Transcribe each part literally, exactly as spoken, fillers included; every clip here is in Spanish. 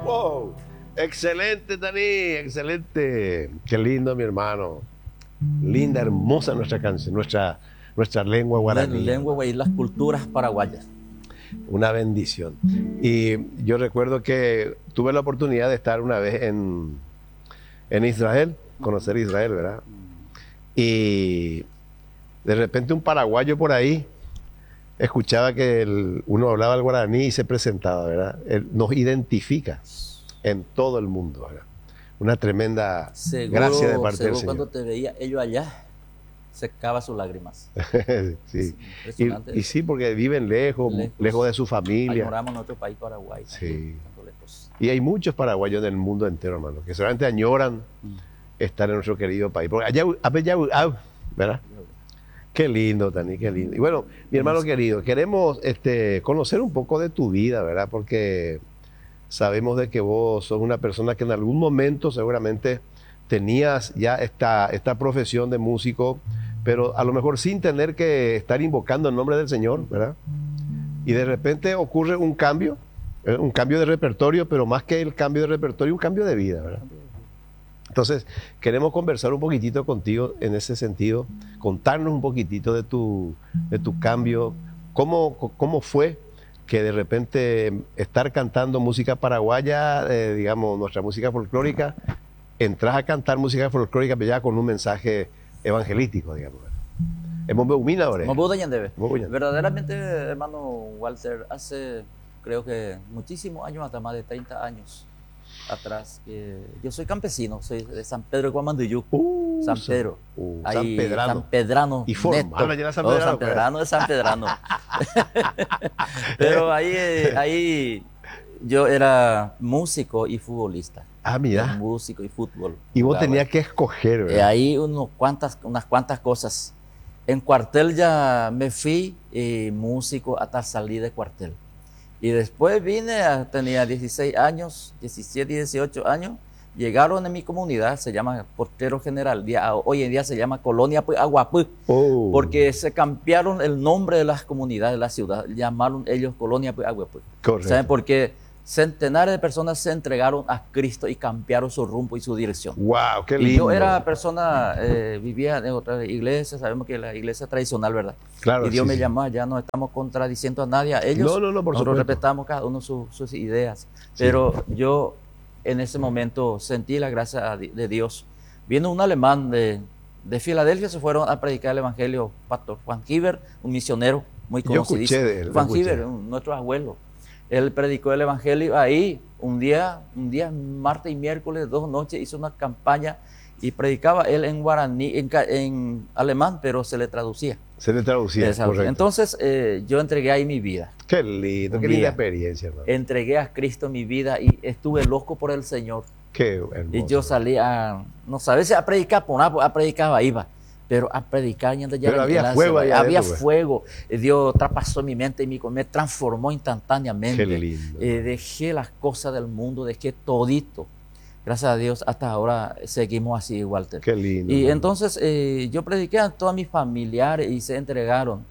Wow. Excelente, Dani, excelente. Qué lindo, mi hermano. Linda, hermosa nuestra canción, nuestra, nuestra lengua guaraní. La lengua y las culturas paraguayas. Una bendición. Y yo recuerdo que tuve la oportunidad de estar una vez en, en Israel, conocer Israel, ¿verdad? Y de repente un paraguayo por ahí escuchaba que el, uno hablaba el guaraní y se presentaba, ¿verdad? Él nos identifica en todo el mundo, ¿verdad? Una tremenda Seguro, gracia de parte del Señor. Cuando te veía ellos allá, secaba sus lágrimas. Sí. Y, y sí, porque viven lejos, lejos, lejos de su familia. Añoramos nuestro país Paraguay. Sí. Y hay muchos paraguayos del mundo entero, hermano, que solamente añoran mm. estar en nuestro querido país. Porque allá, allá, ¿verdad? Qué lindo, Tani, qué lindo. Y bueno, mi hermano querido, queremos este, conocer un poco de tu vida, ¿verdad? Porque sabemos de que vos sos una persona que en algún momento seguramente tenías ya esta, esta profesión de músico, pero a lo mejor sin tener que estar invocando el nombre del Señor, ¿verdad? Y de repente ocurre un cambio, ¿eh? un cambio de repertorio, pero más que el cambio de repertorio, un cambio de vida, ¿verdad? Entonces, queremos conversar un poquitito contigo en ese sentido, contarnos un poquitito de tu, de tu cambio, cómo, cómo fue que de repente estar cantando música paraguaya, eh, digamos, nuestra música folclórica, entras a cantar música folclórica pero ya con un mensaje evangelístico, digamos. Hemos beumina ahora. Verdaderamente, hermano Walter, hace creo que muchísimos años, hasta más de treinta años atrás, que yo soy campesino, soy de San Pedro de Guamanduyú, uh, San Pedro, uh, ahí, San Pedrano, San Pedrano, y formal allá San Pedrano, San Pedrano de San Pedrano. Pero ahí, ahí yo era músico y futbolista. Ah, mira. Músico y fútbol. Y vos tenías que escoger, ¿verdad? Eh, ahí unos cuantas, unas cuantas cosas. En cuartel ya me fui eh, músico hasta salí de cuartel. Y después vine, tenía dieciséis años, diecisiete, dieciocho años, llegaron en mi comunidad, se llama Portero General, día, hoy en día se llama Colonia Aguapú, oh. porque se cambiaron el nombre de las comunidades de la ciudad, llamaron ellos Colonia Aguapú. ¿Saben por qué? Centenares de personas se entregaron a Cristo y cambiaron su rumbo y su dirección. ¡Wow! ¡Qué lindo! Y yo era persona, eh, vivía en otra iglesia, sabemos que la iglesia tradicional, ¿verdad? Claro, y Dios sí, me sí. llamó, ya no estamos contradiciendo a nadie, a ellos. No, no, no, por nosotros supuesto. respetamos cada uno su, sus ideas. Sí. Pero yo en ese momento sentí la gracia de Dios. Vino un alemán de, de Filadelfia, se fueron a predicar el evangelio, Pastor Juan Giver, un misionero muy conocido. Yo escuché de él. Juan Giver, nuestro abuelo. Él predicó el evangelio ahí, un día, un día, martes y miércoles, dos noches, hizo una campaña y predicaba él en guaraní, en, en alemán, pero se le traducía. Se le traducía, correcto. Entonces, eh, yo entregué ahí mi vida. Qué lindo, un qué linda experiencia, hermano. Entregué a Cristo mi vida y estuve loco por el Señor. Qué hermoso. Y yo salía, no sabía si a predicar, por nada, a predicar iba. Pero a predicar ya pero había la, fuego ahí había adentro, fuego, Dios traspasó mi mente y mi, me transformó instantáneamente. Qué lindo. Eh, dejé las cosas del mundo, dejé todito. Gracias a Dios hasta ahora seguimos así, Walter. Qué lindo. Y man. entonces eh, yo prediqué a todos mis familiares y se entregaron.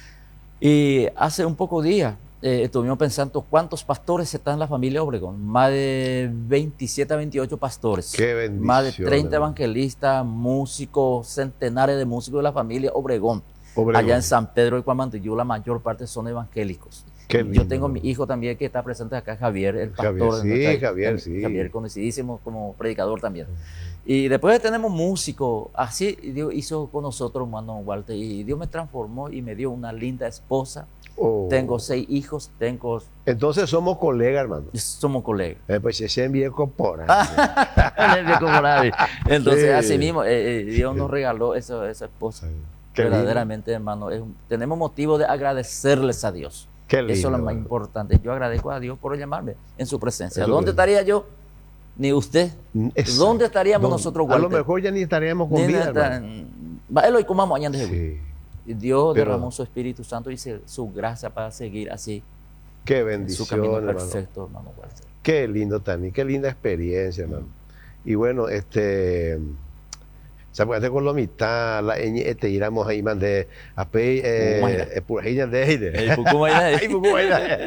Y hace un poco día eh, estuvimos pensando cuántos pastores están en la familia Obregón. Más de veintisiete a veintiocho pastores. Qué bendición. Más de treinta evangelistas, músicos, centenares de músicos de la familia Obregón. Obregón. Allá en San Pedro de Cuamantuyú la mayor parte son evangélicos. Qué lindo. Yo tengo mi hijo también que está presente acá, Javier, el pastor. Javier, sí, nuestra, Javier, sí. Javier, conocidísimo como predicador también. Y después tenemos músicos, así Dios hizo con nosotros, hermano Walter, y Dios me transformó y me dio una linda esposa. Oh. Tengo seis hijos, tengo... Entonces somos colegas, hermano. Somos colegas. Eh, pues ese es bien corporal. Entonces, sí. así mismo, eh, eh, Dios nos regaló esa, esa esposa. Sí. Verdaderamente, lindo. hermano, es, tenemos motivo de agradecerles a Dios. Qué lindo, Eso es lo más hermano. importante. Yo agradezco a Dios por llamarme en su presencia. Eso ¿Dónde es. estaría yo? Ni usted. Exacto. ¿Dónde estaríamos no, nosotros, Walter? A lo mejor ya ni estaríamos con vida, hermano. Y comamos mañana. Sí. Dios Pero, derramó su Espíritu Santo y su gracia para seguir así. Qué bendición, su camino hermano. perfecto, hermano Walter. Qué lindo, Tani, qué linda experiencia, hermano. Y bueno, este, Sabe con la mitad, la ñ este iramos ahí man de ape eh purajilla de ahí. El Pucumay. Ay, Pucumay.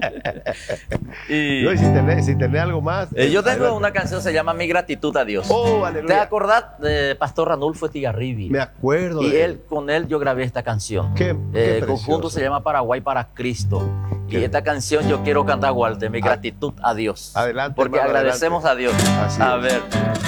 Y No, y si tenés, si tenés algo más. eh, yo tengo adelante. una canción, se llama Mi gratitud a Dios. Oh, ¿Te aleluya. acordás de Pastor Ranulfo Estigarribi? Me acuerdo Y de él, con él yo grabé esta canción. Qué- qué Eh, precioso. conjunto se llama Paraguay para Cristo. Qué Y esta canción yo quiero cantar, Walter, mi Ah. gratitud a Dios. Adelante, Porque hermano, agradecemos a Dios. Así A es. ver.